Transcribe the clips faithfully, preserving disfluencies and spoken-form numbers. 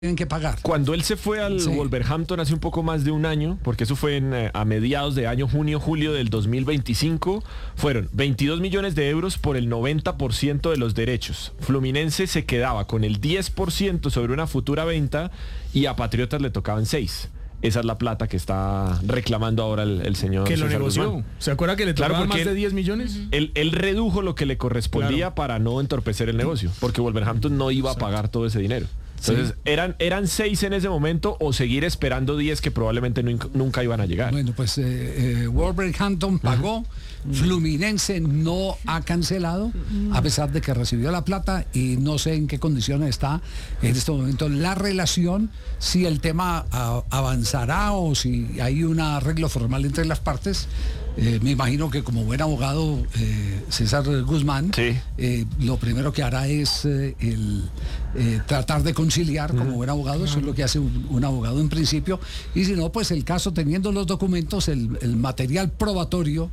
tienen que pagar. Cuando él se fue al sí. Wolverhampton hace un poco más de un año, porque eso fue en, a mediados de año, junio, julio del dos mil veinticinco, fueron veintidós millones de euros por el noventa por ciento de los derechos. Fluminense se quedaba con el diez por ciento sobre una futura venta y a Patriotas le tocaban seis. Esa es la plata que está reclamando ahora el, el señor que lo César negoció. Guzmán. ¿Se acuerda que le tocaban claro, más él, de diez millones? Él, él redujo lo que le correspondía claro. para no entorpecer el negocio, porque Wolverhampton no iba Exacto. a pagar todo ese dinero. Entonces, sí. eran, eran seis en ese momento o seguir esperando diez que probablemente nunca, nunca iban a llegar. Bueno, pues eh, eh, Wolverhampton pagó, uh-huh. Fluminense no ha cancelado, uh-huh. a pesar de que recibió la plata y no sé en qué condiciones está en este momento la relación, si el tema a, avanzará o si hay un arreglo formal entre las partes. Eh, me imagino que como buen abogado eh, César Guzmán sí. eh, lo primero que hará es eh, el eh, tratar de conciliar como buen abogado, eso es lo que hace un, un abogado en principio, y si no, pues el caso, teniendo los documentos, el, el material probatorio,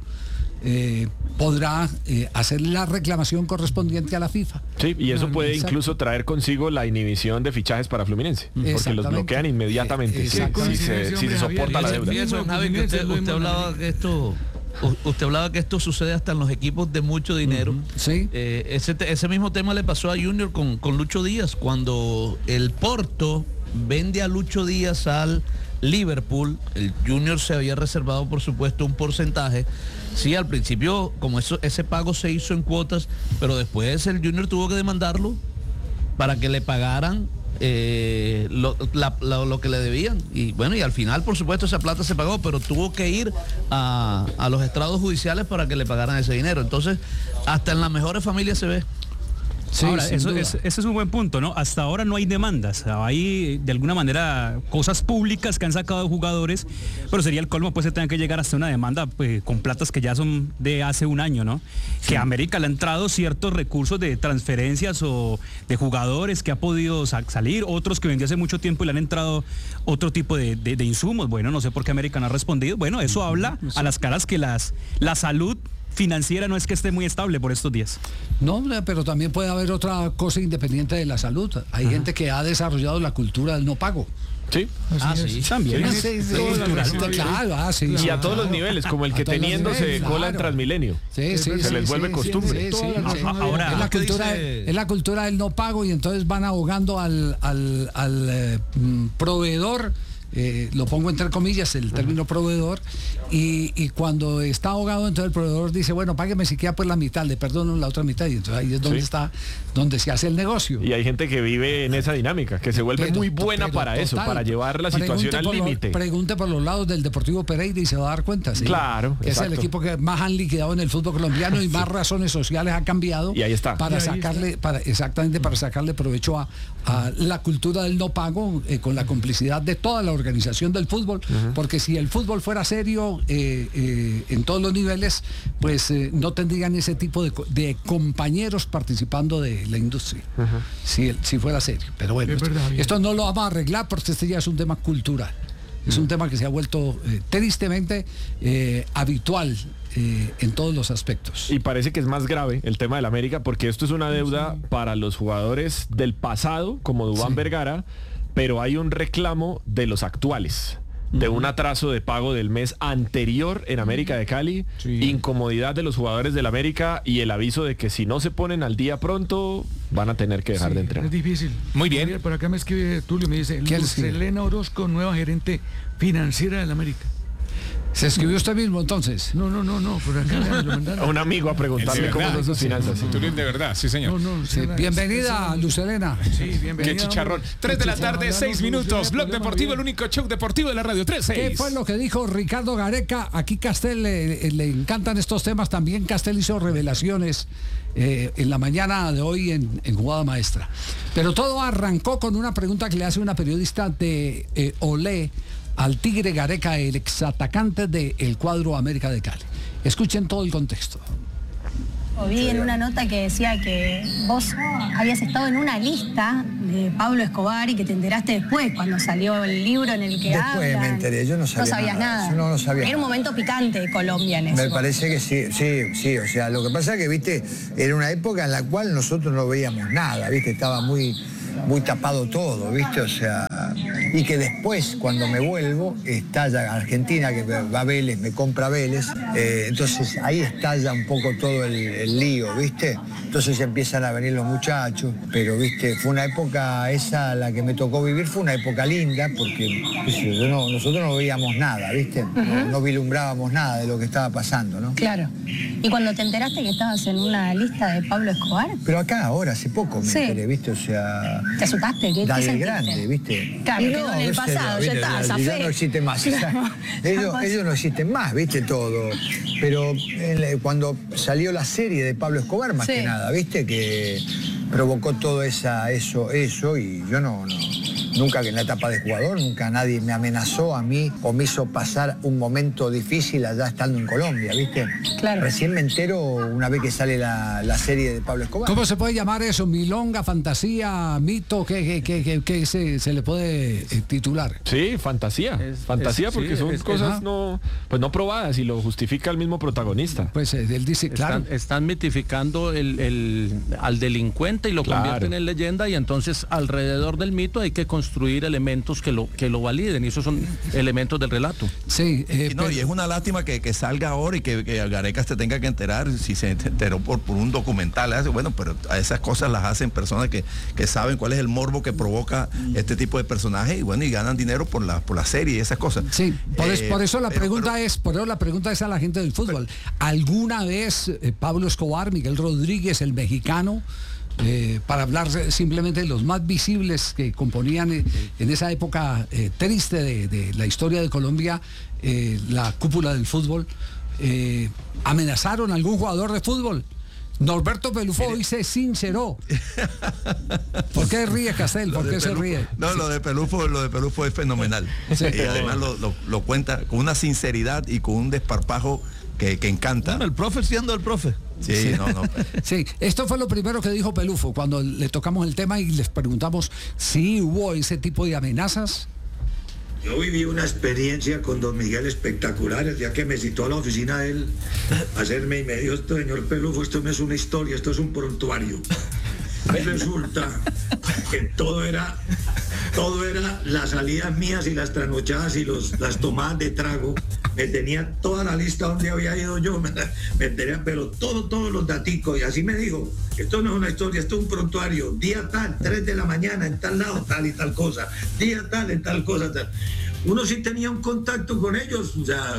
eh, podrá eh, hacer la reclamación correspondiente a la FIFA. Sí, y eso puede Exacto. incluso traer consigo la inhibición de fichajes para Fluminense, porque los bloquean inmediatamente eh, si, si, se, si se soporta la deuda. Eso, Javi, que usted, usted hablaba que esto... Usted hablaba que esto sucede hasta en los equipos de mucho dinero. Uh-huh. Sí. Eh, ese, ese mismo tema le pasó a Junior con, con Lucho Díaz, cuando el Porto vende a Lucho Díaz al Liverpool. El Junior se había reservado, por supuesto, un porcentaje. Sí, al principio, como eso, ese pago se hizo en cuotas, pero después el Junior tuvo que demandarlo para que le pagaran Eh, lo, la, la, lo que le debían, y bueno, y al final por supuesto esa plata se pagó, pero tuvo que ir a, a los estrados judiciales para que le pagaran ese dinero. Entonces hasta en las mejores familias se ve. Sí, ahora, eso, es, ese es un buen punto, ¿no? Hasta ahora no hay demandas, hay de alguna manera cosas públicas que han sacado de jugadores, pero sería el colmo pues se tenga que llegar hasta una demanda pues, con platas que ya son de hace un año, ¿no? Sí. Que a América le han entrado ciertos recursos de transferencias o de jugadores que ha podido sa- salir, otros que vendió hace mucho tiempo y le han entrado otro tipo de, de, de insumos. Bueno, no sé por qué América no ha respondido. Bueno, eso habla a las caras que las, la salud financiera no es que esté muy estable por estos días. No, pero también puede haber otra cosa independiente de la salud. Hay Ajá. gente que ha desarrollado la cultura del no pago. Sí, ah, sí, también. Sí, sí, sí, sí, claro, ah, sí, y sí, a todos los niveles, como el que teniendo se cola claro. en Transmilenio. Sí, sí, se sí, les vuelve sí, costumbre. Sí, sí, sí, sí. Ahora, es la cultura, dice... es la cultura del no pago y entonces van abogando al, al, al eh, proveedor. Eh, lo pongo entre comillas el término proveedor y, y cuando está ahogado entonces el proveedor dice bueno págueme siquiera pues la mitad, le perdono la otra mitad y entonces ahí es donde sí. está donde se hace el negocio. Y hay gente que vive en esa dinámica, que se vuelve pero, muy buena para total, eso, para llevar la situación al límite. Pregunte por los lados del Deportivo Pereira y se va a dar cuenta, ¿sí? Claro, que exacto. es el equipo que más han liquidado en el fútbol colombiano y más sí. razones sociales ha cambiado y ahí está para ahí sacarle está. para exactamente para sacarle provecho a, a la cultura del no pago eh, con la complicidad de toda la organización del fútbol. Fútbol, uh-huh. porque si el fútbol fuera serio eh, eh, en todos los niveles, pues eh, no tendrían ese tipo de, de compañeros participando de la industria, uh-huh. si, si fuera serio. Pero bueno, esto, esto no lo vamos a arreglar porque este ya es un tema cultural. Es uh-huh. un tema que se ha vuelto eh, tristemente eh, habitual eh, en todos los aspectos. Y parece que es más grave el tema del América porque esto es una deuda sí. para los jugadores del pasado, como Duván sí. Vergara, pero hay un reclamo de los actuales. De un atraso de pago del mes anterior en América de Cali, sí. incomodidad de los jugadores del América y el aviso de que si no se ponen al día pronto van a tener que dejar sí, de entrenar. Es difícil. Muy bien. Por acá me escribe Tulio, me dice Selena Orozco, nueva gerente financiera del América. ¿Se escribió usted mismo entonces? No, no, no, no, por acá me lo mandaron. A un amigo a preguntarle cómo son sus finanzas. No, no, no. De verdad, sí señor. No, no, sí, bienvenida, Lucelena. Sí, bienvenida. Qué chicharrón. Tres de la tarde, seis minutos. Blog Deportivo, el único show deportivo de la radio. Tres, seis. ¿Qué fue lo que dijo Ricardo Gareca? Aquí Castel le, le encantan estos temas. También Castel hizo revelaciones eh, en la mañana de hoy en, en Jugada Maestra. Pero todo arrancó con una pregunta que le hace una periodista de eh, Olé al Tigre Gareca, el exatacante del cuadro América de Cali. Escuchen todo el contexto. Vi en una nota que decía que vos habías estado en una lista de Pablo Escobar y que te enteraste después, cuando salió el libro en el que Después hablan. me enteré, yo no sabía No sabías nada. nada. Yo no lo sabía. Era un momento picante de Colombia en eso. Me parece que sí, sí, sí. O sea, lo que pasa es que, viste, era una época en la cual nosotros no veíamos nada, viste, estaba muy... muy tapado todo, ¿viste? O sea, y que después, cuando me vuelvo, estalla Argentina, que va a Vélez, me compra Vélez, eh, entonces ahí estalla un poco todo el, el lío, ¿viste? Entonces empiezan a venir los muchachos, pero, ¿viste? Fue una época, esa la que me tocó vivir, fue una época linda, porque yo no, nosotros no veíamos nada, ¿viste? Uh-huh. no, no vislumbrábamos nada de lo que estaba pasando, ¿no? Claro. ¿Y cuando te enteraste que estabas en una lista de Pablo Escobar? Pero acá, ahora, hace poco me sí. enteré, ¿viste? O sea... ¿Te asustaste? ¿Qué, da ¿qué de grande, ¿viste? Claro, y quedó no, en el pasado, ya está, esa fe. No existe más. Claro. ellos, ellos no existen más, ¿viste? Todo. Pero el, cuando salió la serie de Pablo Escobar, más sí. que nada, ¿viste? Que provocó todo esa, eso, eso, y yo no, no, nunca que en la etapa de jugador, nunca nadie me amenazó a mí o me hizo pasar un momento difícil allá estando en Colombia, ¿viste? Claro. Recién me entero una vez que sale la, la serie de Pablo Escobar. ¿Cómo se puede llamar eso? ¿Milonga, fantasía, mito? ¿Qué, qué, qué, qué se, se le puede eh, titular? Sí, fantasía. Es, fantasía es, porque sí, son es, cosas es, no, pues no probadas y lo justifica el mismo protagonista. Pues eh, él dice, claro. Están, están mitificando el, el, al delincuente y lo claro. convierten en leyenda, y entonces alrededor del mito hay que construir elementos que lo, que lo validen, y esos son elementos del relato. Sí, eh, y, no, pero... y es una lástima que, que salga ahora y que, que Gareca se tenga que enterar, si se enteró por, por un documental, hace, bueno, pero a esas cosas las hacen personas que, que saben cuál es el morbo que provoca este tipo de personajes, y bueno, y ganan dinero por la, por la serie y esas cosas. Sí, por, eh, es, por eso la pero, pregunta pero, es, por eso la pregunta es a la gente del fútbol. Pero, ¿alguna vez eh, Pablo Escobar, Miguel Rodríguez, el mexicano, Eh, para hablar simplemente de los más visibles que componían eh, en esa época eh, triste de, de la historia de Colombia, eh, la cúpula del fútbol, eh, amenazaron a algún jugador de fútbol? Norberto Pelufo hoy se sinceró. ¿Por qué ríe, Castel? ¿Por qué se ríe? No, lo de Pelufo, lo de Pelufo es fenomenal. Sí. Y además lo, lo, lo cuenta con una sinceridad y con un desparpajo que, que encanta. Bueno, el profe siendo el profe. Sí, sí, no, no. Sí, esto fue lo primero que dijo Pelufo cuando le tocamos el tema y les preguntamos si hubo ese tipo de amenazas. Yo viví una experiencia con don Miguel espectacular, el día que me citó a la oficina de él a hacerme y me dijo, señor Pelufo, esto no es una historia, esto es un prontuario. Y resulta que todo era, todo era las salidas mías y las trasnochadas y los, las tomadas de trago. Me tenía toda la lista donde había ido yo, me, me tenía, pero todo, todos los daticos, y así me dijo, esto no es una historia, esto es un prontuario, día tal, tres de la mañana, en tal lado, tal y tal cosa, día tal, en tal cosa, tal. Uno sí tenía un contacto con ellos, o sea,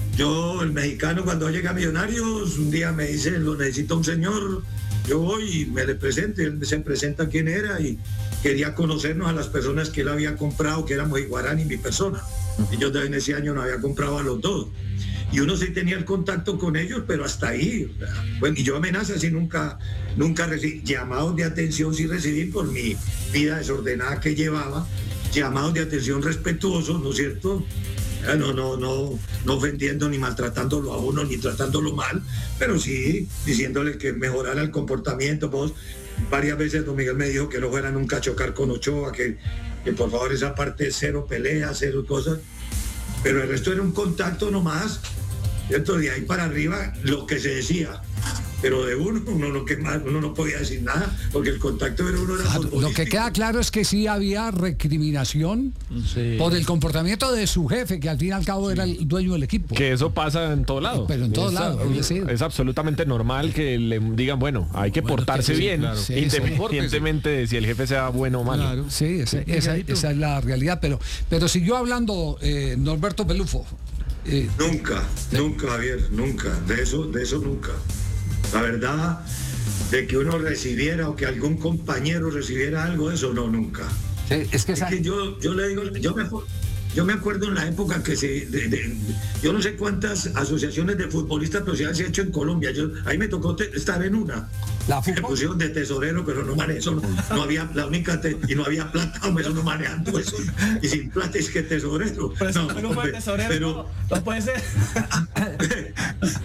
yo, el mexicano, cuando llega a Millonarios, un día me dice, lo necesita un señor, yo voy y me le presento, y él se presenta quién era, y quería conocernos a las personas que él había comprado, que éramos Iguarán y mi persona. Y yo en ese año no había comprado a los dos. Y uno sí tenía el contacto con ellos, pero hasta ahí. Bueno, y yo amenazas y nunca, nunca recibí. Llamados de atención sí recibí por mi vida desordenada que llevaba. Llamados de atención respetuosos, ¿no es cierto? No, no, no, no ofendiendo ni maltratándolo a uno, ni tratándolo mal, pero sí diciéndole que mejorara el comportamiento. Vos, varias veces don Miguel me dijo que no fuera nunca a chocar con Ochoa, que, que por favor esa parte cero pelea, cero cosas, pero el resto era un contacto nomás, ¿cierto? De ahí para arriba lo que se decía. Pero de uno, uno no, que más, uno no podía decir nada, porque el contacto era uno era claro, lo que queda claro es que sí había recriminación sí. por el comportamiento de su jefe, que al fin y al cabo sí. era el dueño del equipo. Que eso pasa en todo lado. Pero en todo lado. Es, es, es absolutamente normal que le digan, bueno, hay que bueno, portarse que sí, bien, claro. sí, independientemente de si el jefe sea bueno o malo. Claro. Sí, esa, esa, esa es la realidad. Pero, pero siguió hablando eh, Norberto Pelufo. Eh, nunca, ¿sí? nunca, Javier, nunca. De eso, de eso nunca. La verdad, de que uno recibiera o que algún compañero recibiera algo, eso no, nunca. Sí, es que, esa... es que yo, yo le digo, yo me, yo me acuerdo en la época que se, de, de, yo no sé cuántas asociaciones de futbolistas, pero se han hecho en Colombia. Yo, ahí me tocó te, estar en una. La me pusieron de tesorero, pero no manejo, eso no, no había la única te, y no había plata, hombre, eso no manejando eso. Y sin plata es que tesorero. Pero no, no fue tesorero, pero, no, no puede ser.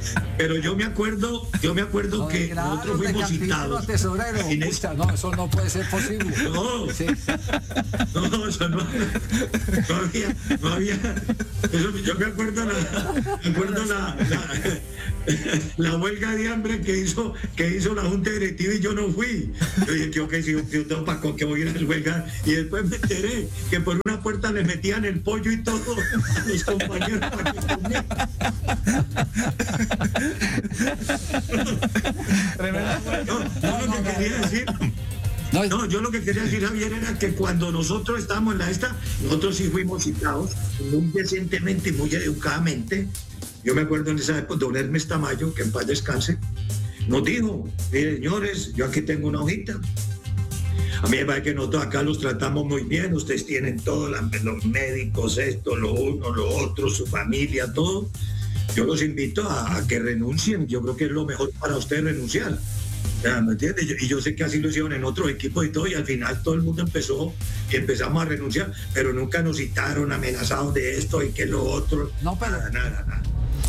pero yo me acuerdo, yo me acuerdo no, que claro, nosotros fuimos citados. En esta... No, eso no puede ser posible. No, sí. no, eso no, no había, no había. Eso, yo me acuerdo la, me acuerdo la, la, la huelga de hambre que hizo, que hizo la Junta Directiva y yo no fui. Yo dije, yo que si yo, yo tengo para que voy a ir a la huelga, y después me enteré que por una puerta le metían el pollo y todo a los compañeros para que comieran. No, no, lo que quería decir, no, yo lo que quería decir, Javier, era que cuando nosotros estábamos en la esta, nosotros sí fuimos citados muy decentemente y muy educadamente. Yo me acuerdo en esa época, don Hermes Tamayo, que en paz descanse, nos dijo, mire, señores, yo aquí tengo una hojita. A mí me parece que nosotros acá los tratamos muy bien, ustedes tienen todo, los médicos, esto, lo uno, lo otro, su familia, todo. Yo los invito a, a que renuncien, yo creo que es lo mejor para ustedes renunciar. ¿Me entiendes? Y yo sé que así lo hicieron en otros equipos y todo, y al final todo el mundo empezó y empezamos a renunciar, pero nunca nos citaron amenazados de esto y que lo otro. No, pero... Nada, nada, nada.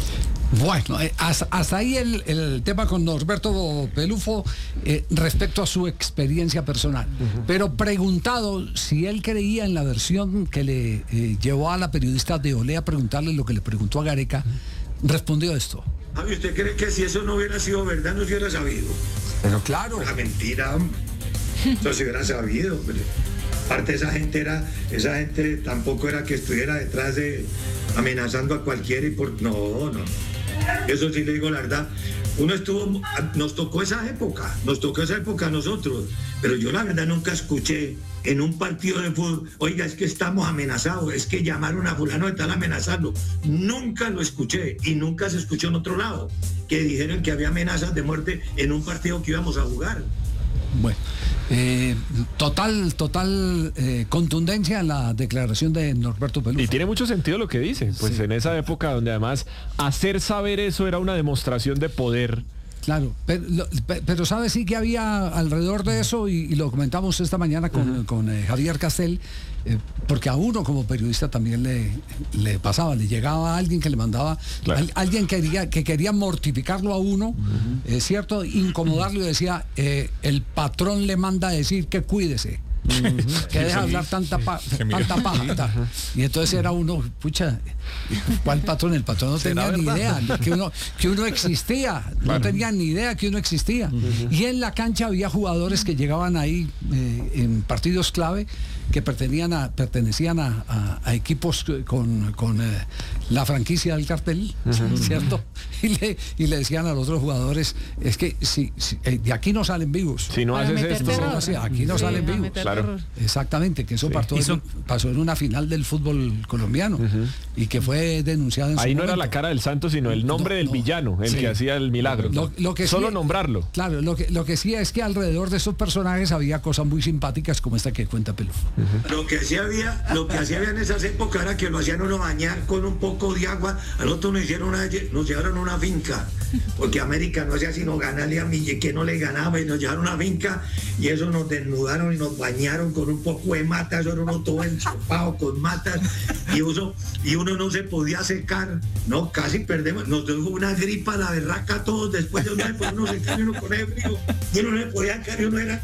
Bueno, eh, hasta, hasta ahí el, el tema con Norberto Pelufo eh, respecto a su experiencia personal. Uh-huh. Pero preguntado si él creía en la versión que le eh, llevó a la periodista de Olé a preguntarle lo que le preguntó a Gareca, uh-huh. respondió esto. Ah, ¿usted cree que si eso no hubiera sido verdad, no se hubiera sabido? Pero claro. La mentira, hombre. Eso se hubiera sabido, hombre. Aparte, esa gente era, esa gente tampoco era que estuviera detrás de amenazando a cualquiera y por. No, no. Eso sí le digo la verdad. Uno estuvo, nos tocó esa época, nos tocó esa época a nosotros, pero yo la verdad nunca escuché en un partido de fútbol, oiga, es que estamos amenazados, es que llamaron a fulano de tal a amenazarlo. Nunca lo escuché y nunca se escuchó en otro lado que dijeron que había amenazas de muerte en un partido que íbamos a jugar. Bueno, eh, total, total eh, contundencia en la declaración de Norberto Pelufo. Y tiene mucho sentido lo que dice, pues sí. En esa época donde además hacer saber eso era una demostración de poder. Claro, pero, pero sabe sí que había alrededor de eso, y, y lo comentamos esta mañana con, uh-huh. con eh, Javier Castel, eh, porque a uno como periodista también le, le pasaba, le llegaba a alguien que le mandaba, claro. a, alguien que quería, que quería mortificarlo a uno, uh-huh. es eh, cierto, incomodarlo y decía, eh, el patrón le manda a decir que cuídese. Uh-huh. Que deja hablar tanta, pa, tanta paja. Y entonces era uno, pucha, ¿cuál patrón? El patrón no tenía ni idea que uno, que uno existía, claro. no tenía ni idea que uno existía. Uh-huh. Y en la cancha había jugadores que llegaban ahí eh, en partidos clave que pertenecían a, pertenecían a, a, a equipos con, con eh, la franquicia del cartel, uh-huh. ¿cierto? Y le, y le decían a los otros jugadores, es que si, si eh, de aquí no salen vivos. Si no haces esto, no, sí, aquí no sí, salen vivos. Claro. Exactamente, que eso sí. pasó, en, pasó en una final del fútbol colombiano uh-huh. y que fue denunciado en ahí su no momento. Era la cara del santo, sino el nombre no, del no, villano, el sí. que hacía el milagro. Lo, lo que Solo sí, nombrarlo. Claro, lo que, lo que sí es que alrededor de esos personajes había cosas muy simpáticas como esta que cuenta Pelufo. Uh-huh. Lo que sí había, lo que hacía en esas épocas era que lo hacían uno bañar con un poco de agua. Al otro nos hicieron una, nos llevaron a una finca, porque América no hacía sino ganarle a Mille, que no le ganaba, y nos llevaron a una finca y eso nos desnudaron y nos bañaron con un poco de mata, eso era uno todo ensopado con matas y uno, y uno no se podía secar, no, casi perdemos, nos dio una gripa la berraca a todos, después de una vez uno se cae uno con el frío y uno no se podía caer y uno era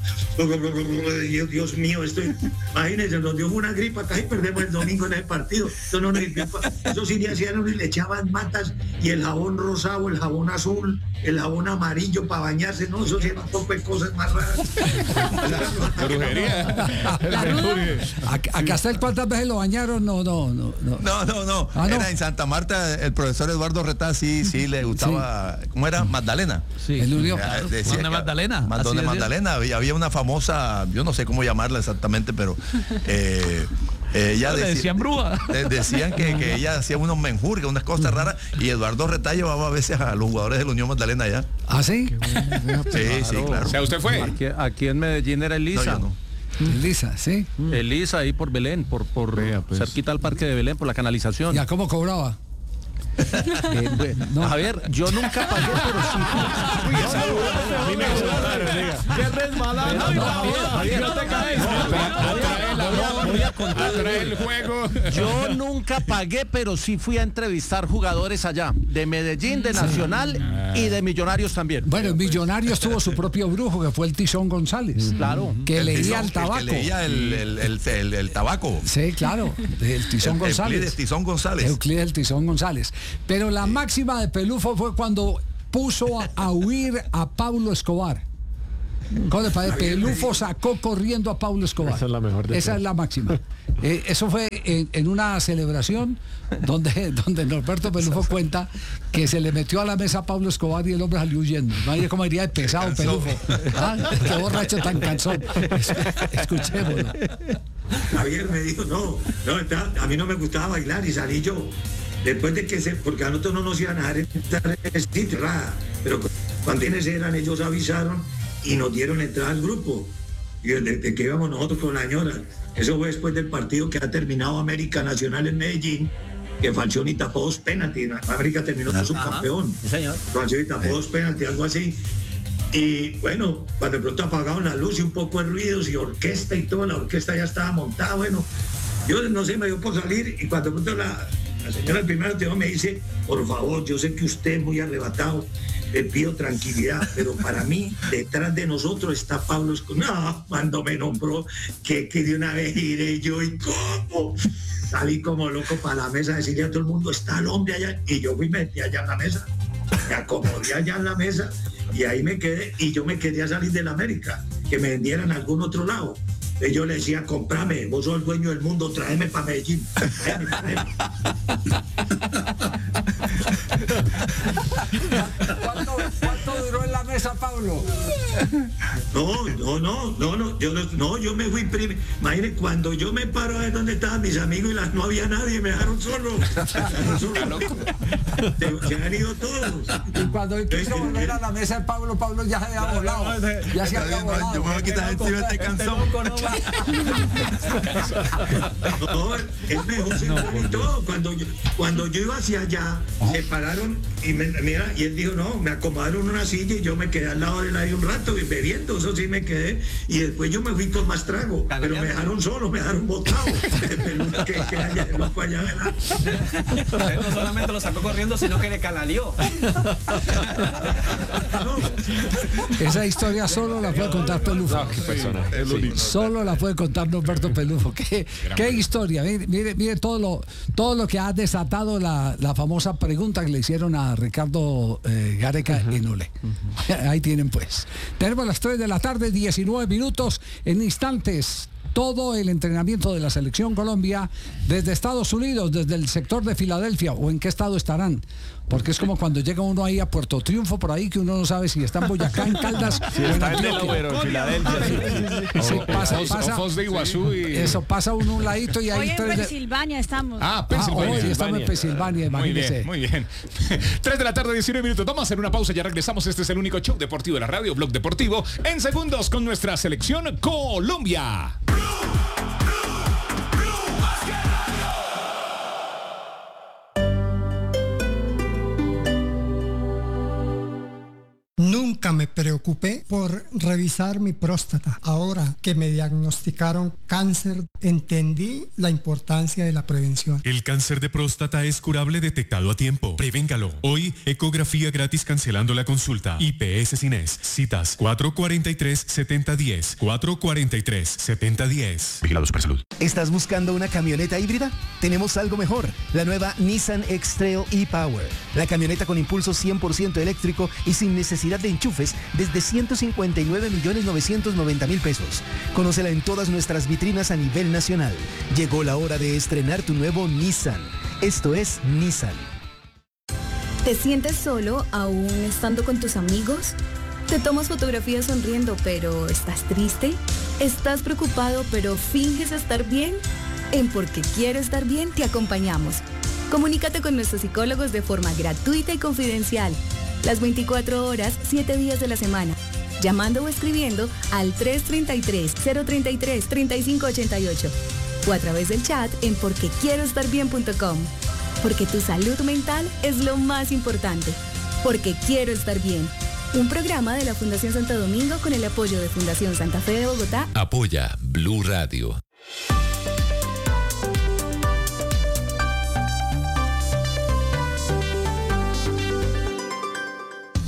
Dios, Dios mío, esto, imagínense, nos dio una gripa, casi perdemos el domingo en el partido. Eso, no, eso sí le hacían uno y le echaban matas y el jabón rosado, el jabón azul, el jabón amarillo para bañarse, no, eso sí era un poco de cosas más raras. La brujería. Acá hasta el cuántas veces lo bañaron, no, no, no, no. No, no, no. Ah, era no. en Santa Marta, el profesor Eduardo Retá sí, sí le gustaba, sí. ¿cómo era? Magdalena. Sí. El Unión. ¿Dónde Magdalena? ¿Dónde Magdalena? Había, había una famosa, yo no sé cómo llamarla exactamente, pero eh, eh, ella decía, decían brúa. Eh, decían que, que ella hacía unos menjurjes, unas cosas raras, y Eduardo Retá llevaba a veces a los jugadores de la Unión Magdalena allá. ¿Ah, sí? Bueno, sí, claro. sí, claro. O sea, ¿usted fue? Aquí, aquí en Medellín era Elisa. No, no. Elisa, sí. Elisa ahí por Belén, por, por Vea, pues. cerquita al parque de Belén, por la canalización. ¿Y a cómo cobraba? Eh, bueno, no. A ver, yo nunca pagué, pero sí. Uy, esa duda, a mí me gusta. Qué resbalado. No te caes. voy a contar. el juego. Yo nunca pagué, pero sí fui a entrevistar jugadores allá, de Medellín, de Nacional sí. y de Millonarios también. Bueno, Millonarios tuvo su propio brujo, que fue el Tizón González. Claro. Que el leía tizón, el tabaco. El que leía el, el, el, el, el tabaco. Sí, claro. El Tizón el, González. Euclides Tizón González. Euclides Tizón González. Pero la sí. máxima de Pelufo fue cuando puso a, a huir a Pablo Escobar. ¿Cómo padre? Pelufo sacó corriendo a Pablo Escobar. Esa es la mejor de Esa es la máxima. Eh, eso fue en, en una celebración donde, donde Norberto Pelufo cuenta que se le metió a la mesa a Pablo Escobar y el hombre salió huyendo. No hay como diría de pesado Pelufo. ¿Ah? Qué borracho tan cansón. Escuchémoslo. Javier me dijo, no, no, está, a mí no me gustaba bailar y salí yo. Después de que se, porque a nosotros no nos iban a dejar entrar en el sitio, nada. Pero cuando quienes eran, ellos avisaron y nos dieron entrada al grupo. Y desde que íbamos nosotros con la señora. Eso fue después del partido que ha terminado América Nacional en Medellín, que Falcioni tapó dos penaltis. América terminó como subcampeón. Falcioni tapó dos penaltis, algo así. Y bueno, cuando de pronto apagaron la luz y un poco de ruidos y orquesta y todo, la orquesta ya estaba montada. Bueno, yo no sé, me dio por salir y cuando de pronto la, la señora del primer tiempo me dice, por favor, yo sé que usted es muy arrebatado, le pido tranquilidad, pero para mí, detrás de nosotros está Pablo Escobar. No, cuando me nombró, que, que de una vez iré yo y cómo. Salí como loco para la mesa a decirle a todo el mundo, está el hombre allá. Y yo fui y metí allá en la mesa. Me acomodé allá en la mesa y ahí me quedé. Y yo me quería salir de la América, que me vendieran a algún otro lado. Y yo le decía, comprame, vos sos el dueño del mundo, tráeme para Medellín. Tráeme, tráeme. ¿Cuánto, ¿Cuánto duró en la mesa, Pablo? No, no, no, no, no, yo no, no, yo me fui primero. Imagínate, cuando yo me paro a ver dónde estaban mis amigos y las, no había nadie, me dejaron solo. Me dejaron solo. Se, se han ido todos. Y cuando él quiso volver a la mesa de Pablo, Pablo ya se había volado. Ya se había volado. Yo me voy a quitar encima este canción. No, es mejor se todo. Cuando yo, cuando yo iba hacia allá, se pararon y me, mira, y él dijo, no, me acomodaron una silla y yo me quedé al lado de él ahí un rato y bebiendo, eso sí me quedé. Y después yo me fui con más trago, pero me dejaron solo, me dejaron botado. que, que allá, loco allá, ¿verdad? Él no solamente lo sacó corriendo, sino que le canaleó. No. Esa historia solo la puede contar Pelufo. No, qué persona. Sí. Solo la puede contar Norberto Pelufo. Qué, qué historia. Mire, mire, mire todo lo todo lo que ha desatado la, la famosa pregunta que le hicieron a Ricardo eh, Gareca uh-huh. en Ule. Uh-huh. Ahí tienen pues. Tenemos las tres de la tarde, diecinueve minutos. En instantes, todo el entrenamiento de la Selección Colombia desde Estados Unidos, desde el sector de Filadelfia, o en qué estado estarán. Porque es como cuando llega uno ahí a Puerto Triunfo, por ahí, que uno no sabe si está en Boyacá, en Caldas, sí, o en está en Delaware, en Filadelfia. Sí. Sí, pasa, pasa, Ojos de Iguazú y... Eso, pasa uno un ladito y ahí... Hoy en tres Pensilvania de... estamos. Ah, Pensilvania. Ah, hoy estamos en Pensilvania, imagínese. Muy bien, muy bien. tres de la tarde, diecinueve minutos. Vamos a hacer una pausa, ya regresamos. Este es el único show deportivo de la radio, Blog Deportivo, en segundos con nuestra selección Colombia. Nunca me preocupé por revisar mi próstata. Ahora que me diagnosticaron cáncer, entendí la importancia de la prevención. El cáncer de próstata es curable detectado a tiempo. Prevéngalo. Hoy, ecografía gratis cancelando la consulta. I P S Cines. Citas cuatro cuatro tres, siete cero uno cero. cuatro cuatro tres, siete cero uno cero. Vigilado Supersalud. ¿Estás buscando una camioneta híbrida? Tenemos algo mejor. La nueva Nissan X-Trail e-Power. La camioneta con impulso cien por ciento eléctrico y sin necesidad de enchufes desde ciento cincuenta y nueve millones novecientos noventa mil pesos. Conócela en todas nuestras vitrinas a nivel nacional. Llegó la hora de estrenar tu nuevo Nissan. Esto es Nissan. ¿Te sientes solo aún estando con tus amigos? ¿Te tomas fotografías sonriendo pero estás triste? ¿Estás preocupado pero finges estar bien? En Porque Quiero Estar Bien te acompañamos. Comunícate con nuestros psicólogos de forma gratuita y confidencial. Las veinticuatro horas, siete días de la semana. Llamando o escribiendo al tres tres tres, cero tres tres, tres cinco ocho ocho o a través del chat en porque quiero estar bien punto com. Porque tu salud mental es lo más importante. Porque Quiero Estar Bien. Un programa de la Fundación Santo Domingo con el apoyo de Fundación Santa Fe de Bogotá. Apoya Blue Radio.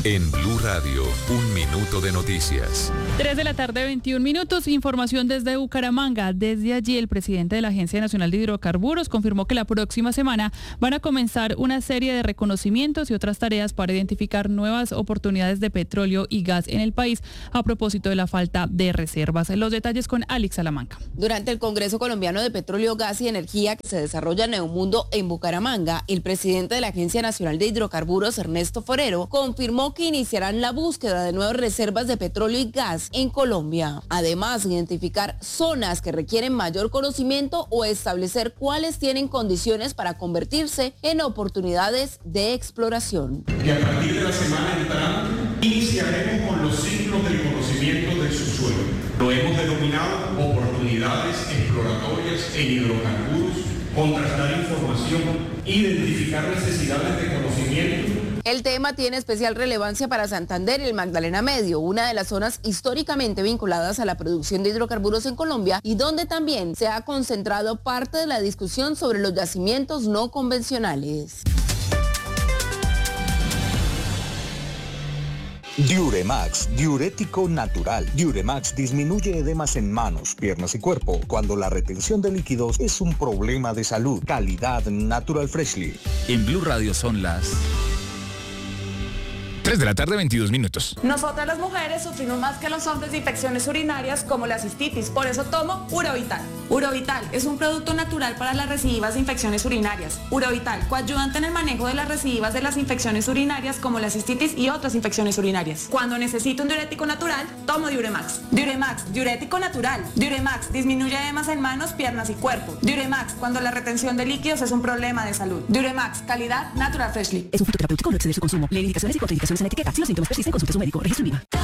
En Blue Radio, un minuto de noticias. tres de la tarde, veintiún minutos. Información desde Bucaramanga. Desde allí, el presidente de la Agencia Nacional de Hidrocarburos confirmó que la próxima semana van a comenzar una serie de reconocimientos y otras tareas para identificar nuevas oportunidades de petróleo y gas en el país a propósito de la falta de reservas. Los detalles con Alex Salamanca. Durante el Congreso Colombiano de Petróleo, Gas y Energía que se desarrolla en Neomundo en Bucaramanga, el presidente de la Agencia Nacional de Hidrocarburos, Ernesto Forero, confirmó que iniciarán la búsqueda de nuevas reservas de petróleo y gas en Colombia. Además, identificar zonas que requieren mayor conocimiento o establecer cuáles tienen condiciones para convertirse en oportunidades de exploración. Y a partir de la semana entrante iniciaremos con los ciclos del conocimiento del subsuelo. Lo hemos denominado oportunidades exploratorias en hidrocarburos, contrastar información, identificar necesidades de conocimiento. El tema tiene especial relevancia para Santander y el Magdalena Medio, una de las zonas históricamente vinculadas a la producción de hidrocarburos en Colombia y donde también se ha concentrado parte de la discusión sobre los yacimientos no convencionales. Diuremax, diurético natural. Diuremax disminuye edemas en manos, piernas y cuerpo cuando la retención de líquidos es un problema de salud. Calidad Natural Freshly. En Blue Radio son las tres de la tarde, veintidós minutos. Nosotras las mujeres sufrimos más que los hombres de infecciones urinarias como la cistitis, por eso tomo Urovital. Urovital es un producto natural para las recidivas de infecciones urinarias. Urovital, coadyuvante en el manejo de las recidivas de las infecciones urinarias como la cistitis y otras infecciones urinarias. Cuando necesito un diurético natural, tomo Diuremax. Diuremax, diurético natural. Diuremax, disminuye edemas en manos, piernas y cuerpo. Diuremax, cuando la retención de líquidos es un problema de salud. Diuremax, calidad Natural Freshly. Es un fitoterapéutico, no exceder su consumo. Leer indicaciones y contraindicaciones en la etiqueta. Si los síntomas persisten, consulte a su médico. Registro en